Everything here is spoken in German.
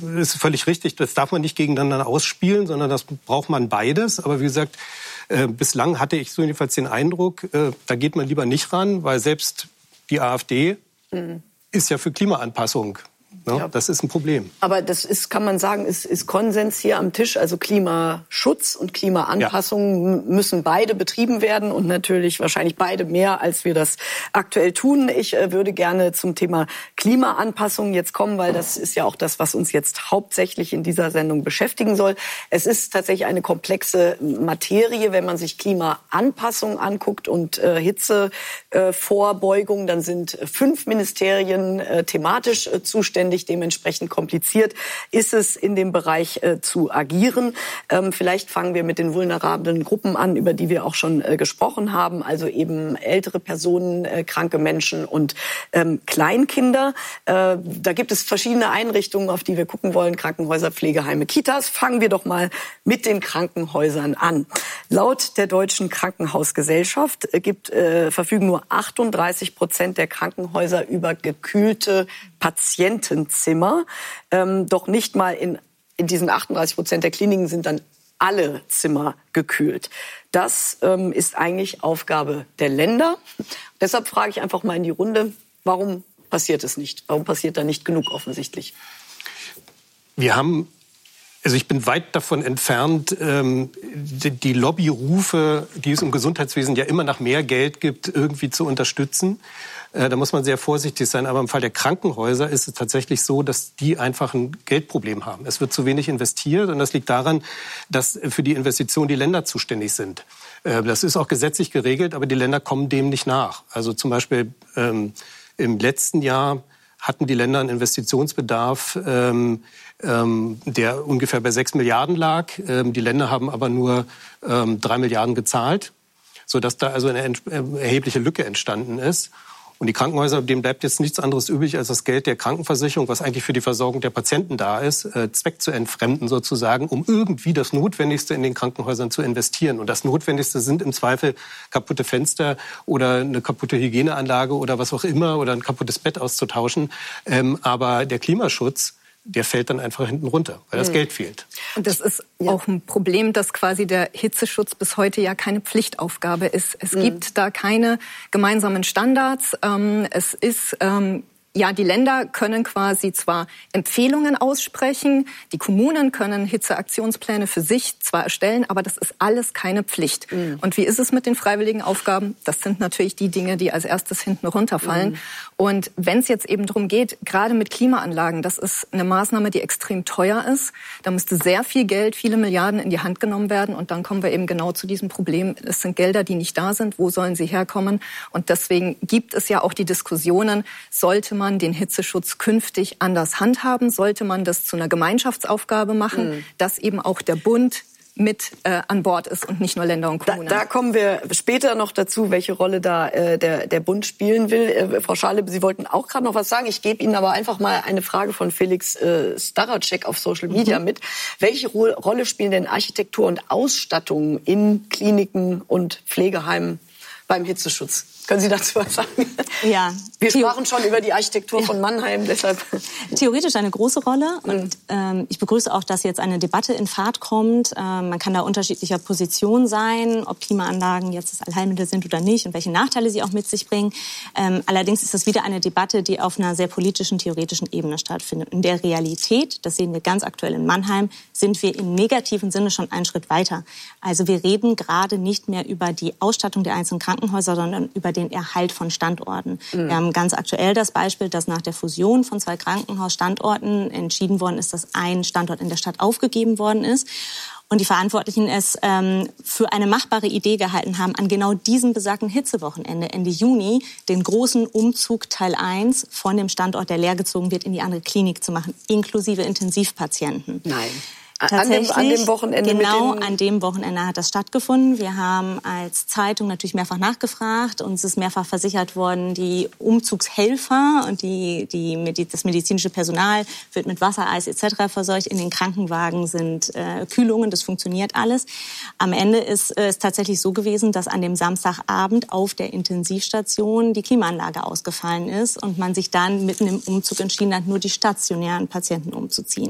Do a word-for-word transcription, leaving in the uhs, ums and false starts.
ist völlig richtig. Das darf man nicht gegeneinander ausspielen, sondern das braucht man beides. Aber wie gesagt, äh, bislang hatte ich so jedenfalls den Eindruck, äh, da geht man lieber nicht ran, weil selbst die AfD mhm. ist ja für Klimaanpassung. Ja, ja. Das ist ein Problem. Aber das ist, kann man sagen, ist, ist Konsens hier am Tisch. Also Klimaschutz und Klimaanpassung ja. müssen beide betrieben werden und natürlich wahrscheinlich beide mehr, als wir das aktuell tun. Ich äh, würde gerne zum Thema Klimaanpassung jetzt kommen, weil das ist ja auch das, was uns jetzt hauptsächlich in dieser Sendung beschäftigen soll. Es ist tatsächlich eine komplexe Materie, wenn man sich Klimaanpassung anguckt und äh, Hitzevorbeugung, äh, dann sind fünf Ministerien äh, thematisch äh, zuständig. Dementsprechend kompliziert ist es, in dem Bereich äh, zu agieren. Ähm, vielleicht fangen wir mit den vulnerablen Gruppen an, über die wir auch schon äh, gesprochen haben. Also eben ältere Personen, äh, kranke Menschen und ähm, Kleinkinder. Äh, da gibt es verschiedene Einrichtungen, auf die wir gucken wollen. Krankenhäuser, Pflegeheime, Kitas. Fangen wir doch mal mit den Krankenhäusern an. Laut der Deutschen Krankenhausgesellschaft äh, gibt, äh, verfügen nur achtunddreißig Prozent der Krankenhäuser über gekühlte Patientenzimmer. Ähm, doch nicht mal in, in diesen achtunddreißig Prozent der Kliniken sind dann alle Zimmer gekühlt. Das ähm, ist eigentlich Aufgabe der Länder. Deshalb frage ich einfach mal in die Runde, warum passiert es nicht? Warum passiert da nicht genug offensichtlich? Wir haben, also ich bin weit davon entfernt, ähm, die, die Lobbyrufe, die es im Gesundheitswesen ja immer nach mehr Geld gibt, irgendwie zu unterstützen. Da muss man sehr vorsichtig sein. Aber im Fall der Krankenhäuser ist es tatsächlich so, dass die einfach ein Geldproblem haben. Es wird zu wenig investiert und das liegt daran, dass für die Investition die Länder zuständig sind. Das ist auch gesetzlich geregelt, aber die Länder kommen dem nicht nach. Also zum Beispiel ähm, im letzten Jahr hatten die Länder einen Investitionsbedarf, ähm, ähm, der ungefähr bei sechs Milliarden lag. Ähm, die Länder haben aber nur ähm, drei Milliarden gezahlt, sodass da also eine erhebliche Lücke entstanden ist. Und die Krankenhäuser, denen bleibt jetzt nichts anderes übrig, als das Geld der Krankenversicherung, was eigentlich für die Versorgung der Patienten da ist, äh, Zweck zu entfremden sozusagen, um irgendwie das Notwendigste in den Krankenhäusern zu investieren. Und das Notwendigste sind im Zweifel kaputte Fenster oder eine kaputte Hygieneanlage oder was auch immer oder ein kaputtes Bett auszutauschen. Ähm, aber der Klimaschutz, der fällt dann einfach hinten runter, weil das mhm. Geld fehlt. Und das ist ja. auch ein Problem, dass quasi der Hitzeschutz bis heute ja keine Pflichtaufgabe ist. Es mhm. gibt da keine gemeinsamen Standards. Ähm, es ist ähm, Ja, die Länder können quasi zwar Empfehlungen aussprechen, die Kommunen können Hitzeaktionspläne für sich zwar erstellen, aber das ist alles keine Pflicht. Mhm. Und wie ist es mit den freiwilligen Aufgaben? Das sind natürlich die Dinge, die als erstes hinten runterfallen. Mhm. Und wenn es jetzt eben darum geht, gerade mit Klimaanlagen, das ist eine Maßnahme, die extrem teuer ist. Da müsste sehr viel Geld, viele Milliarden in die Hand genommen werden. Und dann kommen wir eben genau zu diesem Problem. Es sind Gelder, die nicht da sind. Wo sollen sie herkommen? Und deswegen gibt es ja auch die Diskussionen, sollte man den Hitzeschutz künftig anders handhaben? Sollte man das zu einer Gemeinschaftsaufgabe machen, mhm. dass eben auch der Bund mit äh, an Bord ist und nicht nur Länder und Kommunen? Da, da kommen wir später noch dazu, welche Rolle da äh, der, der Bund spielen will. Äh, Frau Schale, Sie wollten auch gerade noch was sagen. Ich gebe Ihnen aber einfach mal eine Frage von Felix äh, Staracek auf Social Media mhm. mit. Welche Ro- Rolle spielen denn Architektur und Ausstattung in Kliniken und Pflegeheimen beim Hitzeschutz? Können Sie dazu was sagen? Ja. Wir sprachen schon über die Architektur ja. von Mannheim, deshalb. Theoretisch eine große Rolle. Und ähm, ich begrüße auch, dass jetzt eine Debatte in Fahrt kommt. Ähm, man kann da unterschiedlicher Position sein, ob Klimaanlagen jetzt das Allheilmittel sind oder nicht und welche Nachteile sie auch mit sich bringen. Ähm, allerdings ist das wieder eine Debatte, die auf einer sehr politischen, theoretischen Ebene stattfindet. In der Realität, das sehen wir ganz aktuell in Mannheim, sind wir im negativen Sinne schon einen Schritt weiter. Also wir reden gerade nicht mehr über die Ausstattung der einzelnen Krankenhäuser, sondern über den Erhalt von Standorten. Mhm. Wir haben ganz aktuell das Beispiel, dass nach der Fusion von zwei Krankenhausstandorten entschieden worden ist, dass ein Standort in der Stadt aufgegeben worden ist. Und die Verantwortlichen es ähm, für eine machbare Idee gehalten haben, an genau diesem besagten Hitzewochenende Ende Juni den großen Umzug Teil eins von dem Standort, der leergezogen wird, in die andere Klinik zu machen, inklusive Intensivpatienten. Nein. Tatsächlich, an, dem, an dem Wochenende? Genau, mit den an dem Wochenende hat das stattgefunden. Wir haben als Zeitung natürlich mehrfach nachgefragt. Uns ist mehrfach versichert worden, die Umzugshelfer und die, die, das medizinische Personal wird mit Wassereis et cetera versorgt. In den Krankenwagen sind äh, Kühlungen, das funktioniert alles. Am Ende ist es tatsächlich so gewesen, dass an dem Samstagabend auf der Intensivstation die Klimaanlage ausgefallen ist und man sich dann mitten im Umzug entschieden hat, nur die stationären Patienten umzuziehen.